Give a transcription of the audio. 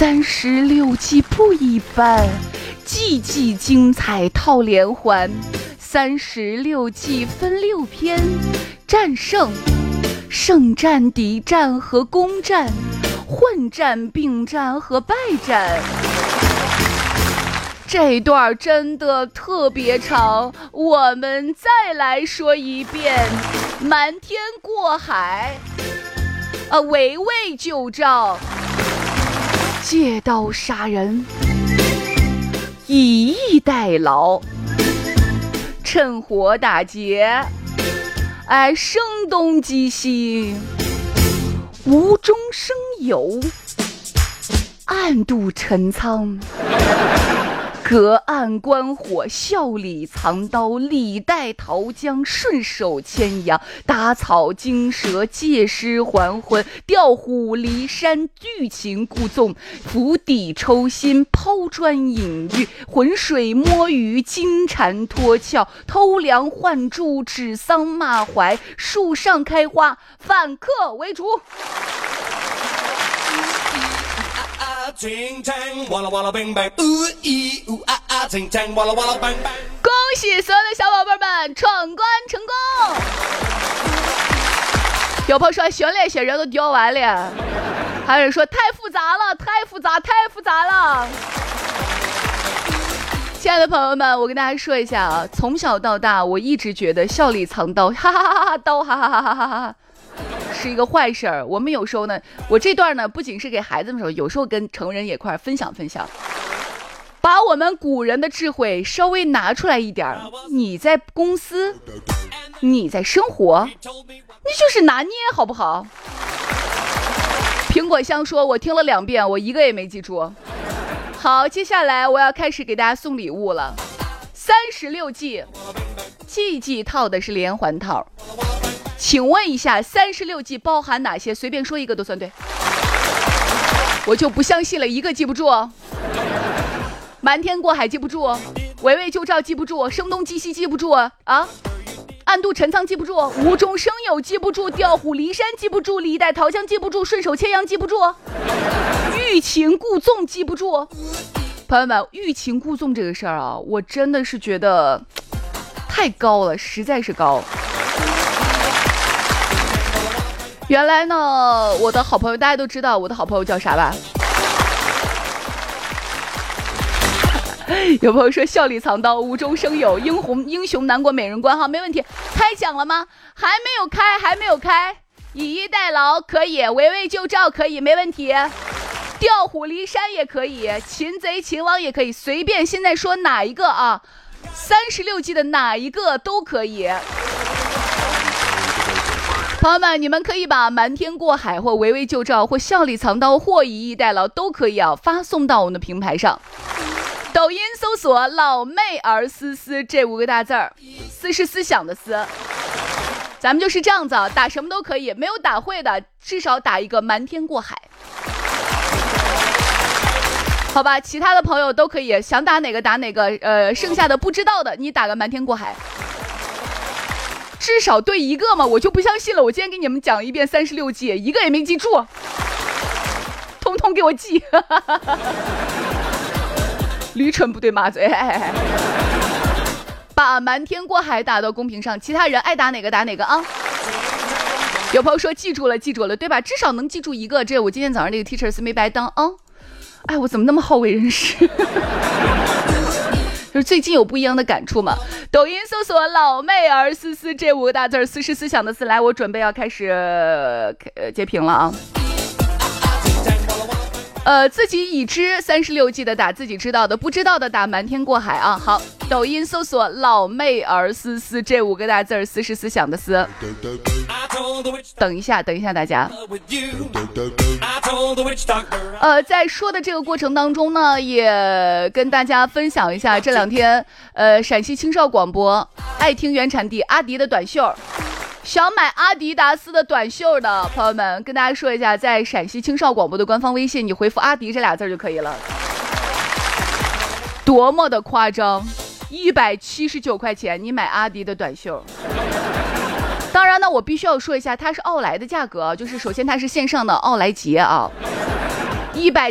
36计不一般，季季精彩套连环。36计分6篇，战胜、胜战、敌战和攻战，混战、并战和败战。这段真的特别长，我们再来说一遍：瞒天过海，围魏救赵，借刀杀人，以逸待劳，趁火打劫，声东击西，无中生有，暗度陈仓，隔岸观火，笑里藏刀，李代桃僵，顺手牵羊，打草惊蛇，借尸还魂，调虎离山，欲擒故纵，釜底抽薪，抛砖引玉，浑水摸鱼，金蝉脱壳，偷梁换柱，指桑骂槐，树上开花，反客为主。恭喜所有的小宝贝们闯关成功！有朋友说学那些人都丢完了，还有人说太复杂了，太复杂了。亲爱的朋友们，我跟大家说一下啊，从小到大我一直觉得笑里藏刀，哈哈哈哈，刀哈哈哈哈哈哈是一个坏事儿。我们有时候呢，我这段呢不仅是给孩子们说，有时候跟成人也一块分享，把我们古人的智慧稍微拿出来一点。你在公司，你在生活，你就是拿捏，好不好？苹果香说，我听了2遍，我一个也没记住。好，接下来我要开始给大家送礼物了。36计，季季套的是连环套。请问一下，36计包含哪些？随便说一个都算对。我就不相信了，一个记不住。瞒天过海记不住，围魏救赵记不住，声东击西记不住啊，暗度陈仓记不住，无中生有记不住，调虎离山记不住，李代桃僵记不住，顺手牵羊记不住，欲擒故纵记不住。朋友们，欲擒故纵这个事儿啊，我真的是觉得太高了，实在是高。原来呢，我的好朋友大家都知道我的好朋友叫啥吧？有朋友说笑里藏刀，无中生有，英雄难过美人关。好，没问题。开奖了吗？还没有开。以逸待劳可以，围魏救赵可以，没问题。调虎离山也可以，擒贼擒王也可以，随便现在说哪一个啊？36计的哪一个都可以。朋友们，你们可以把瞒天过海或围魏救赵或笑里藏刀或以逸待劳都可以发送到我们的平台上。抖音搜索老妹儿思思这5个大字儿，思是思想的思。咱们就是这样子打什么都可以，没有打会的至少打一个瞒天过海，好吧？其他的朋友都可以，想打哪个打哪个，剩下的不知道的你打个瞒天过海，至少对一个嘛。我就不相信了，我今天给你们讲一遍36计，一个也没记住，通通给我记。驴唇不对马嘴，把瞒天过海打到公屏上，其他人爱打哪个打哪个啊。有朋友说记住了对吧？至少能记住一个，这我今天早上这个 teachers 没白当啊。我怎么那么好为人师？就是最近有不一样的感触嘛。抖音搜索老妹儿思思这5个大字，思是思想的思。来，我准备要开始截屏了啊。自己已知36计的打自己知道的，不知道的打瞒天过海啊。好，抖音搜索老妹儿思思这5个大字，思是思想的思。等一下大家。在说的这个过程当中呢，也跟大家分享一下这2天陕西青少广播爱听原产地阿迪的短袖。想买阿迪达斯的短袖的朋友们，跟大家说一下，在陕西青少广播的官方微信，你回复阿迪这俩字就可以了。多么的夸张，179块钱你买阿迪的短袖。当然呢，我必须要说一下，它是奥莱的价格，就是首先它是线上的奥莱节啊，100